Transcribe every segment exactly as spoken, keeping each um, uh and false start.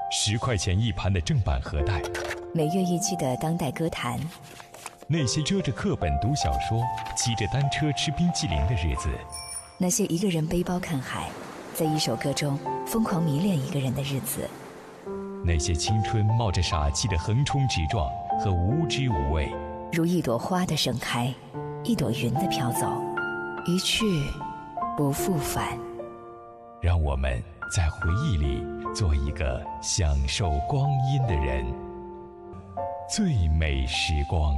十块钱一盘的正版盒带， 每月一期的当代歌坛， 那些遮着课本读小说、骑着单车吃冰淇淋的日子， 那些一个人背包看海，在一首歌中疯狂迷恋一个人的日子， 那些青春冒着傻气的横冲直撞和无知无畏， 如一朵花的盛开，一朵云的飘走，一去不复返。 让我们在回忆里做一个享受光阴的人。最美时光。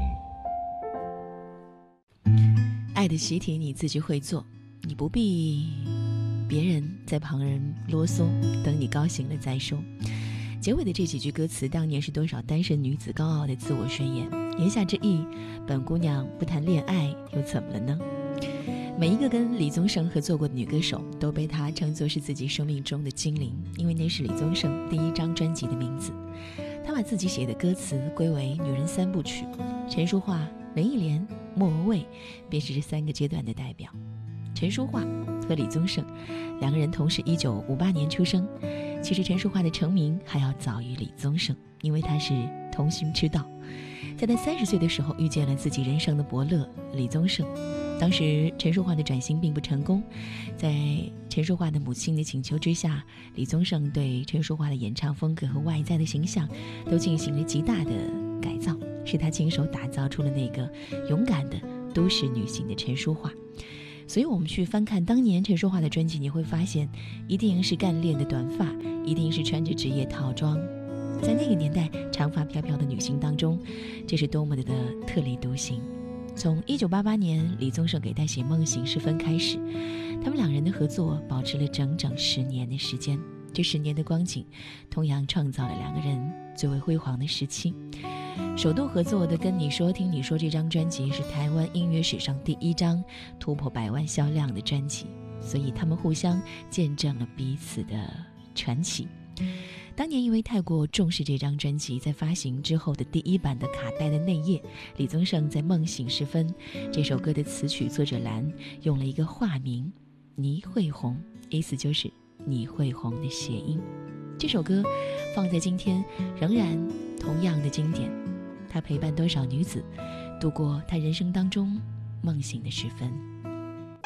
爱的习题你自己会做，你不必别人在旁人啰嗦，等你高兴了再说。结尾的这几句歌词，当年是多少单身女子高傲的自我宣言。言下之意，本姑娘不谈恋爱又怎么了呢？每一个跟李宗盛合作过的女歌手都被她称作是自己生命中的精灵，因为那是李宗盛第一张专辑的名字。她把自己写的歌词归为女人三部曲，陈淑桦、林忆莲、莫文蔚便是这三个阶段的代表。陈淑桦和李宗盛两个人同是一九五八年出生，其实陈淑桦的成名还要早于李宗盛，因为她是同行之道。在她三十岁的时候遇见了自己人生的伯乐李宗盛。当时陈淑桦的转型并不成功，在陈淑桦的母亲的请求之下，李宗盛对陈淑桦的演唱风格和外在的形象都进行了极大的改造，是他亲手打造出了那个勇敢的都市女性的陈淑桦。所以我们去翻看当年陈淑桦的专辑，你会发现一定是干练的短发，一定是穿着职业套装。在那个年代长发飘飘的女性当中，这是多么的特立独行。从一九八八年李宗盛给她写《梦醒时分》开始，他们两人的合作保持了整整十年的时间。这十年的光景同样创造了两个人最为辉煌的时期。首度合作的《跟你说听你说》这张专辑是台湾音乐史上第一张突破百万销量的专辑，所以他们互相见证了彼此的传奇。当年因为太过重视这张专辑，在发行之后的第一版的卡带的内页，李宗盛在《梦醒时分》这首歌的词曲作者栏用了一个化名倪慧红，意思就是倪慧红的谐音。这首歌放在今天仍然同样的经典，它陪伴多少女子度过她人生当中梦醒的时分。